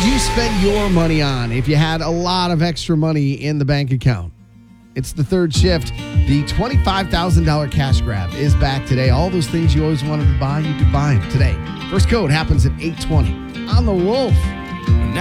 would you spend your money on if you had a lot of extra money in the bank account? It's the third shift. The $25,000 cash grab is back today. All those things you always wanted to buy, you can buy them today. First code happens at 8:20 on The Wolf.